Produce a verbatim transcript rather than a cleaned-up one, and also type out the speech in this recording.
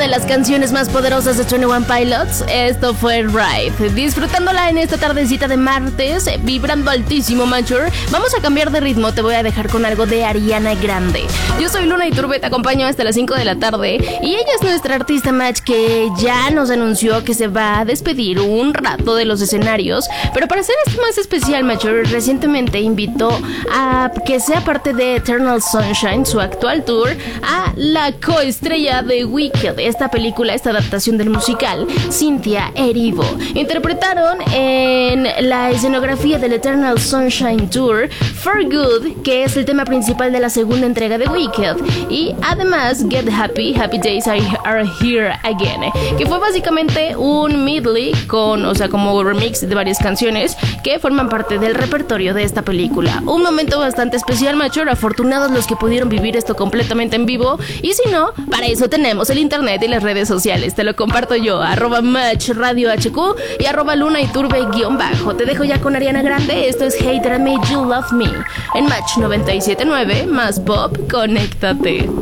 las canciones más poderosas de veintiuno Pilots. Esto fue Ride. Disfrutándola en esta tardecita de martes, vibrando altísimo, mature. Vamos a cambiar de ritmo, te voy a dejar con algo de Ariana Grande. Yo soy Luna Iturbe, te acompaño hasta las cinco de la tarde. Y ella es nuestra artista match que ya nos anunció que se va a despedir un rato de los escenarios. Pero para hacer esto más especial, mature, recientemente invitó a que sea parte de Eternal Sunshine, su actual tour, a la coestrella de Wicked, esta película, esta adaptación del musical, Cynthia Erivo. Interpretaron en la escenografía del Eternal Sunshine Tour For Good, que es el tema principal de la segunda entrega de Wicked, y además Get Happy, Happy Days Are, Are Here Again, que fue básicamente un medley con, o sea, como remix de varias canciones que forman parte del repertorio de esta película. Un momento bastante especial, macho. Afortunados los que pudieron vivir esto completamente en vivo, y si no, para eso tenemos el internet y las redes sociales. Te lo comparto yo, arroba match radio hq y arroba luna iturbe guión bajo. Te dejo ya con Ariana Grande. Esto es Hate That Made You Love Me en Match noventa y siete punto nueve, más pop, conéctate.